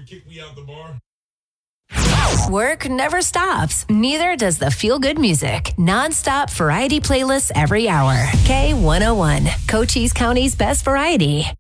kick me out the bar. Work never stops. Neither does the feel-good music. Non-stop variety playlists every hour. K101, Cochise County's best variety.